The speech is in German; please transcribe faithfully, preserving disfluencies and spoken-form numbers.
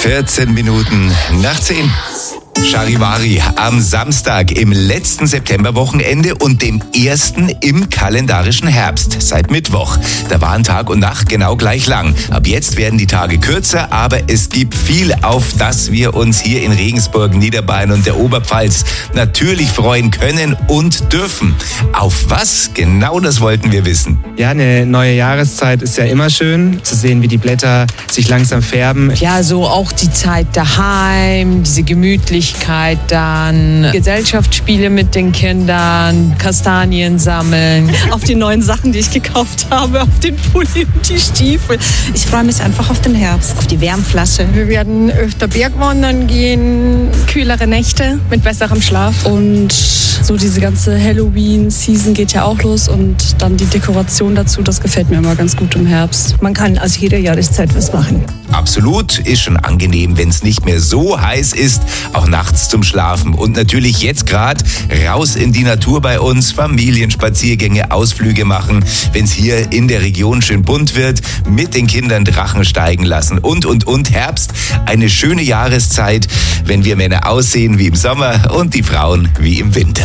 vierzehn Minuten nach zehn. Charivari am Samstag im letzten Septemberwochenende und dem ersten im kalendarischen Herbst seit Mittwoch. Da waren Tag und Nacht genau gleich lang. Ab jetzt werden die Tage kürzer, aber es gibt viel, auf das wir uns hier in Regensburg, Niederbayern und der Oberpfalz natürlich freuen können und dürfen. Auf was? Genau das wollten wir wissen. Ja, eine neue Jahreszeit ist ja immer schön, zu sehen, wie die Blätter sich langsam färben. Ja, so auch die Zeit daheim, diese Gemütlichkeit dann, Gesellschaftsspiele mit den Kindern, Kastanien sammeln. Auf die neuen Sachen, die ich gekauft habe, auf den Pulli und die Stiefel. Ich freue mich einfach auf den Herbst, auf die Wärmflasche. Wir werden öfter Bergwandern gehen, kühlere Nächte mit besserem Schlaf. Und so diese ganze Halloween-Season geht ja auch los und dann die Dekoration dazu, das gefällt mir immer ganz gut im Herbst. Man kann aus jeder Jahreszeit was machen. Absolut, ist schon angenehm, wenn es nicht mehr so heiß ist, auch nachts zum Schlafen. Und natürlich jetzt gerade raus in die Natur bei uns, Familienspaziergänge, Ausflüge machen, wenn es hier in der Region schön bunt wird, mit den Kindern Drachen steigen lassen und, und, und. Herbst, eine schöne Jahreszeit, wenn wir Männer aussehen wie im Sommer und die Frauen wie im Winter.